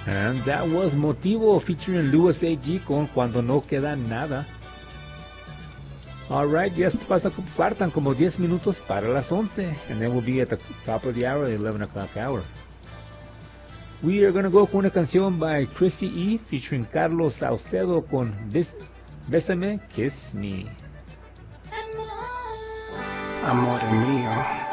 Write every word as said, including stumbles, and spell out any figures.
And that was Motivo featuring Louis A G con Cuando No Queda Nada. Alright, ya pasan, faltan como diez minutos para las once, and then we'll be at the top of the hour, the eleven o'clock hour. We are going to go con una canción by Chrissy E featuring Carlos Saucedo con Bes Bésame, Kiss Me. Amor mío.